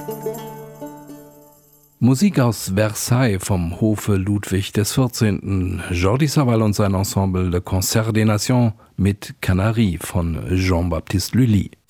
Musik aus Versailles vom Hofe Ludwig XIV. Jordi Savall und sein Ensemble Le Concert des Nations mit Canaries von Jean-Baptiste Lully.